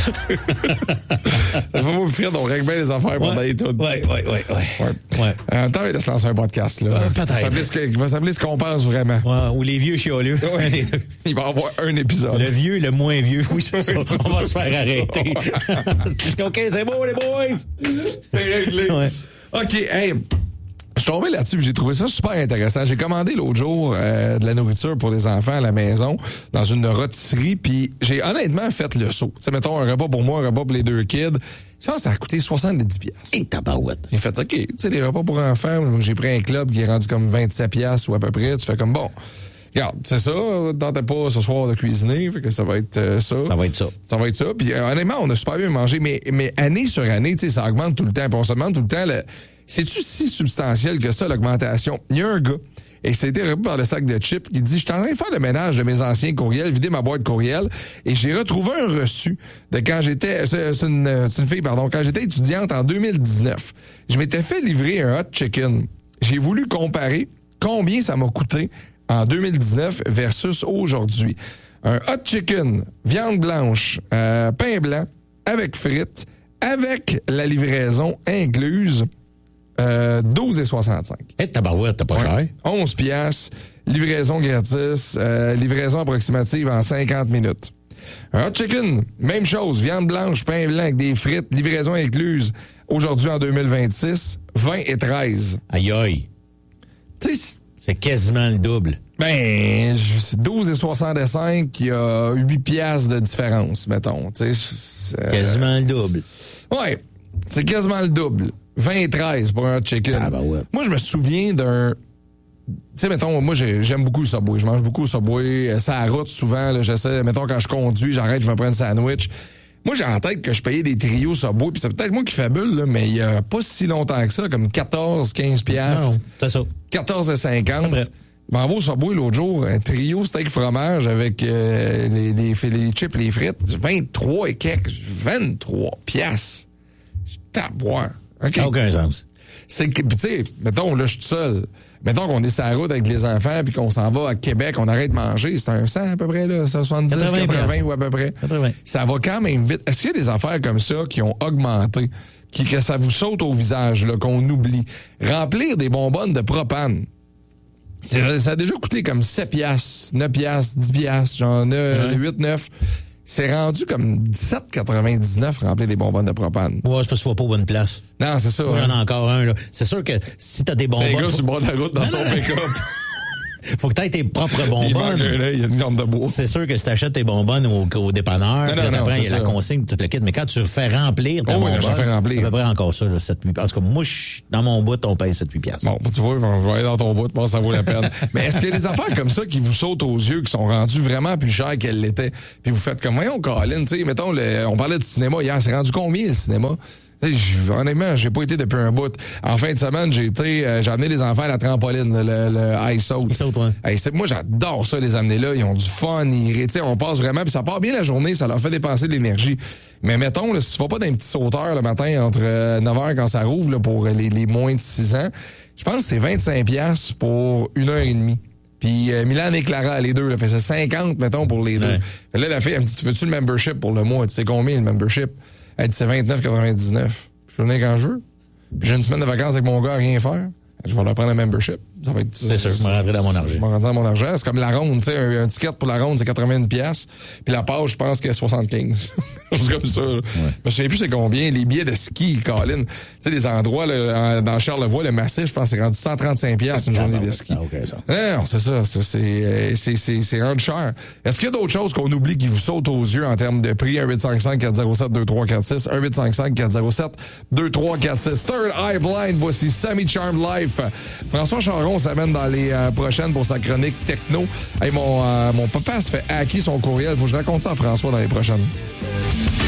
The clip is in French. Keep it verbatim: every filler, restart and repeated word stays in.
Ça va pas Fred, on règle bien les affaires pendant les tout. Oui, oui, oui. Ouais. Ouais. En même temps, il va se lancer un podcast, là. Ouais, peut-être. Ça va s'appeler ce qu'on pense vraiment. Ouais, ou les vieux chialeux. Ouais. Il va y avoir un épisode. Le vieux, le moins vieux. Oui, c'est ça. C'est on ça. va se faire arrêter. OK, c'est beau, les boys. C'est réglé. Ouais. OK, hey. Je suis tombé là-dessus, j'ai trouvé ça super intéressant. J'ai commandé l'autre jour euh, de la nourriture pour les enfants à la maison dans une rôtisserie, puis j'ai honnêtement fait le saut. Tu sais, mettons un repas pour moi, un repas pour les deux kids. Ça, ça a coûté soixante-dix piastres. Et tabarouette. J'ai fait, OK, tu sais, les repas pour enfants, j'ai pris un club qui est rendu comme vingt-sept piastres ou à peu près. Tu fais comme, bon, regarde, c'est ça, tentais pas ce soir de cuisiner, fait que ça va être euh, ça. Ça va être ça. Ça va être ça. Puis euh, honnêtement, on a super bien mangé, mais, mais année sur année, tu sais, ça augmente tout le temps. Puis on se demande tout le temps, le, c'est-tu si substantiel que ça, l'augmentation? Il y a un gars, et ça a été repris par le sac de chips, qui dit, je suis en train de faire le ménage de mes anciens courriels, vider ma boîte courriel, et j'ai retrouvé un reçu de quand j'étais, c'est, c'est, une, c'est une fille, pardon, quand j'étais étudiante en deux mille dix-neuf. Je m'étais fait livrer un hot chicken. J'ai voulu comparer combien ça m'a coûté en deux mille dix-neuf versus aujourd'hui. Un hot chicken, viande blanche, euh, pain blanc, avec frites, avec la livraison incluse, euh, douze virgule soixante-cinq. Et tabarouette, t'as pas Ouais. cher. onze piastres, livraison gratis, euh, livraison approximative en cinquante minutes. Un hot chicken, même chose, viande blanche, pain blanc avec des frites, livraison incluse, aujourd'hui en deux mille vingt-six, vingt et treize. Aïe aïe. Tu sais, C'est quasiment le double. ben, c'est douze virgule soixante-cinq, il y a huit piastres de différence, mettons. Tu sais, c'est- Quasiment le double. Ouais, c'est quasiment le double. vingt et treize pour un hot chicken. Ah, ben ouais. Moi, je me souviens d'un... Tu sais, mettons, moi, j'ai- j'aime beaucoup le Subway. Je mange beaucoup le Subway. Euh, Ça route souvent. Là, j'essaie, mettons, quand je conduis, j'arrête, je me prends un sandwich. Moi, j'ai en tête que je payais des trios Subway, puis c'est peut-être moi qui fabule, là, mais il y a pas si longtemps que ça, comme quatorze, quinze piastres. Non, c'est ça. quatorze et cinquante. Après. Je m'en vais au Subway l'autre jour, un trio steak fromage avec euh, les, les, les chips, les frites, vingt-trois et quelques, vingt-trois piastres. Taboire. OK. Ça n'a aucun sens. C'est que, puis tu sais, mettons, là, je suis tout seul. Mettons qu'on est sur la route avec les enfants puis qu'on s'en va à Québec, on arrête de manger, c'est un cent à peu près, là, soixante-dix, quatre-vingts quatre-vingts ou à peu près. quatre-vingts. Ça va quand même vite. Est-ce qu'il y a des affaires comme ça qui ont augmenté, qui, que ça vous saute au visage, là, qu'on oublie? Remplir des bonbonnes de propane. C'est- ça a déjà coûté comme sept piastres, neuf piastres, dix piastres, genre neuf, Ouais. huit, neuf. C'est rendu comme dix-sept quatre-vingt-dix-neuf remplir des bonbonnes de propane. Ouais, c'est parce que tu vas pas aux bonnes places. Non, c'est ça. Il y en hein. a encore un, là. C'est sûr que si t'as des C'est un bonbons. gars faut, sur le bord de la route dans Non, son non. pick-up. faut que t'aies tes propres Il manque bonbonnes. un œil, il y a une gomme de bois. C'est sûr que si t'achètes tes bonbonnes au, au dépanneur, Non, puis non, là, non, t'apprends, il y c'est a la ça. consigne, tout le kit. Mais quand tu fais remplir ta Oh oui, bonbonne, là, je fais remplir. à peu près encore ça, là, sept huit piastres. Parce que moi, je- dans mon bout, on paye sept huit piastres. Bon, tu vois, je vais aller dans ton bout, je pense que ça vaut la peine. Mais est-ce qu'il y a des affaires comme ça qui vous sautent aux yeux, qui sont rendues vraiment plus chères qu'elles l'étaient? Puis vous faites comme, voyons, Colin, tu sais, mettons, le, on parlait du cinéma hier, c'est rendu combien le cinéma? Tu sais, j'- honnêtement, j'ai pas été depuis un bout. En fin de semaine, j'ai été, euh, j'ai amené les enfants à la trampoline, le, le ice saut. Ils sautent, ouais. Hey, c'est- moi, j'adore ça, les amener là. Ils ont du fun, ils, tu sais, on passe vraiment, puis ça part bien la journée, ça leur fait dépenser de l'énergie. Mais mettons, là, si tu vas pas d'un petit sauteur le matin entre euh, neuf heures quand ça rouvre là, pour les, les moins de six ans, je pense que c'est vingt-cinq piastres pour une heure et demie. Puis euh, Milan et Clara, les deux, là, fait c'est cinquante, mettons, pour les deux. Ouais. Fait là, la fille, elle me dit, tu veux-tu le membership pour le mois? Tu sais combien le membership? Elle dit, c'est vingt-neuf quatre-vingt-dix-neuf. Je peux venir quand je veux. Puis j'ai une semaine de vacances avec mon gars à rien faire. Je vais leur prendre un membership. Ça va être. C'est sûr, je me rentrerai dans mon argent. Je me rentrer dans mon argent. C'est comme la ronde, tu sais. Un, un ticket pour la ronde, c'est quatre-vingt-une piastres. Puis la page, je pense que c'est soixante-quinze. C'est comme ça. Là. Je me souviens plus c'est combien. Les billets de ski, Colin. Tu sais, les endroits, là, en- dans Charlevoix, le massif, je pense que c'est rendu cent trente-cinq piastres une journée de ski. Ah, ok, ça. Non, c'est ça. C'est, c'est, euh, c'est, c'est, c'est rendu cher. Est-ce qu'il y a d'autres choses qu'on oublie qui vous sautent aux yeux en termes de prix? un huit cinq cinq quatre zéro sept deux trois quatre six. un huit cinq cinq quatre zéro sept deux trois quatre six. Third Eye Blind, voici Sammy Charmed Life. François Charon s'amène dans les euh, prochaines pour sa chronique techno. Hey, mon, euh, mon papa se fait hacker son courriel. Faut que je raconte ça à François dans les prochaines.